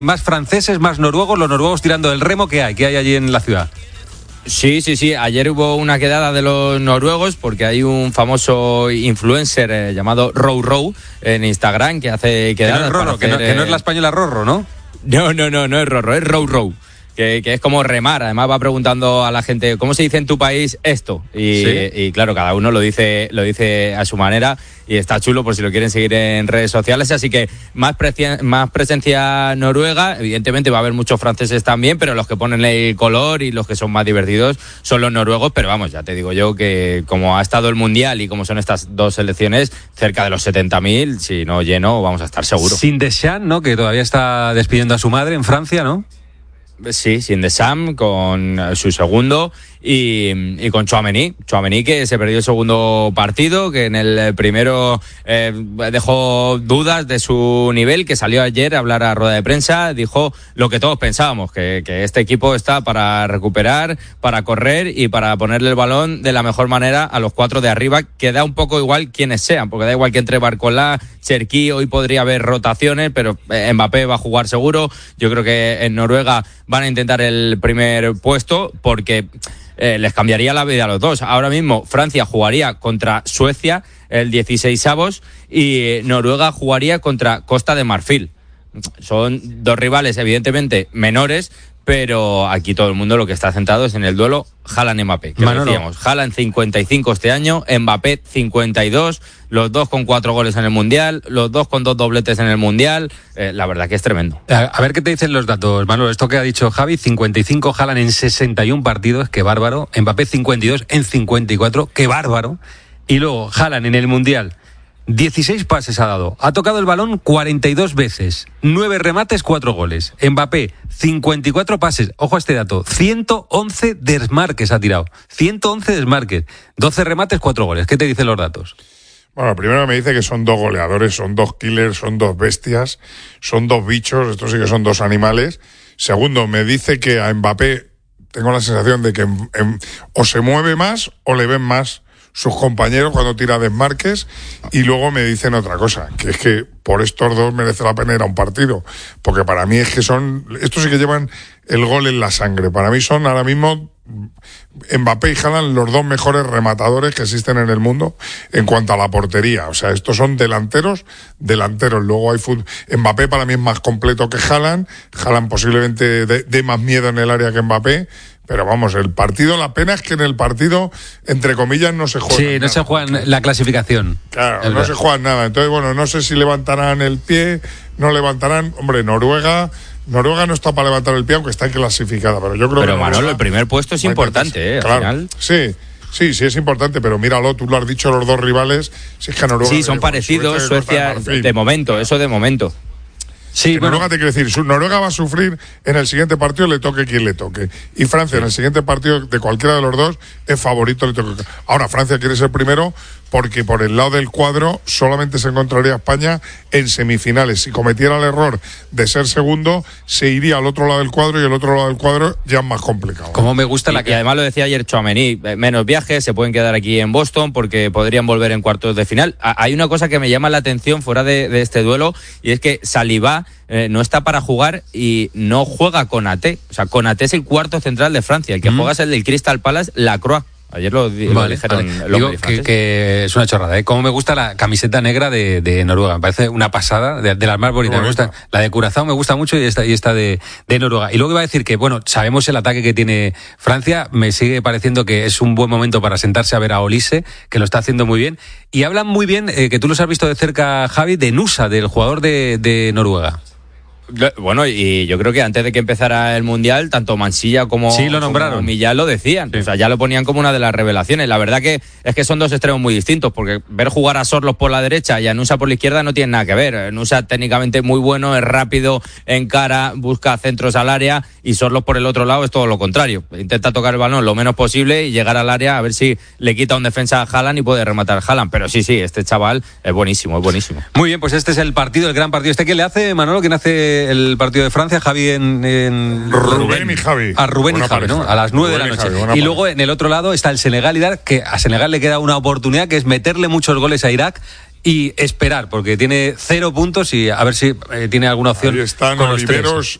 Más franceses, más noruegos, los noruegos tirando del remo. ¿Qué hay allí en la ciudad? Sí. Ayer hubo una quedada de los noruegos porque hay un famoso influencer llamado Row en Instagram que hace quedadas. Que no es la española Rorro, ¿no? No es Rorro, es Row. Que es como remar. Además va preguntando a la gente ¿cómo se dice en tu país esto? Y claro, cada uno lo dice a su manera y está chulo por si lo quieren seguir en redes sociales. Así que más presencia noruega. Evidentemente va a haber muchos franceses también, pero los que ponen el color y los que son más divertidos son los noruegos. Pero vamos, ya te digo yo que como ha estado el Mundial y como son estas dos selecciones, cerca de los 70.000, si no lleno, vamos a estar seguros. Sin Deschamps, ¿no? Que todavía está despidiendo a su madre en Francia, ¿no? Sí, sin Deschamps, con su segundo y con Tchouaméni, que se perdió el segundo partido, que en el primero dejó dudas de su nivel, que salió ayer a hablar a rueda de prensa, dijo lo que todos pensábamos, que este equipo está para recuperar, para correr y para ponerle el balón de la mejor manera a los cuatro de arriba, que da un poco igual quienes sean, porque da igual que entre Barcola, Cherki, hoy podría haber rotaciones, pero Mbappé va a jugar seguro. Yo creo que en Noruega van a intentar el primer puesto porque les cambiaría la vida a los dos. Ahora mismo Francia jugaría contra Suecia el 16avos y Noruega jugaría contra Costa de Marfil. Son dos rivales evidentemente menores, pero aquí todo el mundo lo que está centrado es en el duelo Haaland-Mbappé. Que decíamos, Haaland 55 este año, Mbappé 52, los dos con 4 goles en el Mundial, los dos con 2 dobletes en el Mundial. La verdad que es tremendo. A ver qué te dicen los datos, Manolo. Esto que ha dicho Javi, 55, Haaland en 61 partidos, qué bárbaro. Mbappé 52 en 54, qué bárbaro. Y luego Haaland en el Mundial, 16 pases ha dado, ha tocado el balón 42 veces, 9 remates, 4 goles. Mbappé, 54 pases, ojo a este dato, 111 desmarques ha tirado, 111 desmarques, 12 remates, 4 goles. ¿Qué te dicen los datos? Bueno, primero me dice que son 2 goleadores, son 2 killers, son 2 bestias, son 2 bichos, estos sí que son 2 animales. Segundo, me dice que a Mbappé tengo la sensación de que o se mueve más o le ven más sus compañeros cuando tira desmarques. Y luego me dicen otra cosa, que es que por estos dos merece la pena ir a un partido, porque para mí es que estos sí que llevan el gol en la sangre. Para mí son ahora mismo Mbappé y Haaland los 2 mejores rematadores que existen en el mundo en cuanto a la portería. O sea, estos son delanteros. Luego hay fútbol. Mbappé para mí es más completo que Haaland posiblemente dé más miedo en el área que Mbappé. Pero vamos, el partido, la pena es que en el partido, entre comillas, no se juega. Sí, no se juega la clasificación. Claro, no se juega nada. Entonces, bueno, no sé si levantarán el pie, no levantarán. Hombre, Noruega no está para levantar el pie, aunque está clasificada. Pero yo creo que Manolo, el primer puesto es importante, claro, al final. Sí, es importante, pero míralo, tú lo has dicho, los dos rivales. Si es que Noruega. Sí, son parecidos, Suecia, de momento, eso de momento. Sí, Noruega te quiere decir, Noruega va a sufrir en el siguiente partido, le toque quien le toque. Y Francia en el siguiente partido, de cualquiera de los dos, es favorito, le toque. Ahora Francia quiere ser primero porque por el lado del cuadro solamente se encontraría España en semifinales. Si cometiera el error de ser segundo, se iría al otro lado del cuadro y el otro lado del cuadro ya es más complicado. Como me gusta y además lo decía ayer Tchouaméni, menos viajes, se pueden quedar aquí en Boston porque podrían volver en cuartos de final. Hay una cosa que me llama la atención fuera de este duelo y es que Saliba no está para jugar y no juega Konaté. O sea, Konaté es el cuarto central de Francia. El que juega es el del Crystal Palace, Lacroix. Ayer lo dijeron. Digo que es una chorrada, ¿eh? Como me gusta la camiseta negra de Noruega. Me parece una pasada, de las más bonitas. Me gusta, la de Curazao me gusta mucho y esta de Noruega. Y luego iba a decir que, bueno, sabemos el ataque que tiene Francia. Me sigue pareciendo que es un buen momento para sentarse a ver a Olise, que lo está haciendo muy bien. Y hablan muy bien, que tú los has visto de cerca, Javi, de Nusa, del jugador de Noruega. Bueno, y yo creo que antes de que empezara el Mundial, tanto Mansilla como Millán lo decían. Sí. O sea, ya lo ponían como una de las revelaciones. La verdad que es que son dos extremos muy distintos, porque ver jugar a Sorloth por la derecha y a Nusa por la izquierda no tiene nada que ver. Nusa técnicamente muy bueno, es rápido, encara, busca centros al área, y Sorloth por el otro lado es todo lo contrario. Intenta tocar el balón lo menos posible y llegar al área a ver si le quita un defensa a Haaland y puede rematar a Haaland. Pero sí, este chaval es buenísimo, es buenísimo. Muy bien, pues este es el partido, el gran partido. ¿Quién le hace, Manolo? ¿Quién hace el partido de Francia? Javi en Rubén y Javi. A Rubén y Javi, ¿no? A las 9 de la noche. Y luego en el otro lado está el Senegal, que a Senegal le queda una oportunidad, que es meterle muchos goles a Irak y esperar, porque tiene 0 puntos y a ver si tiene alguna opción. Ahí están con los 3. Oliveros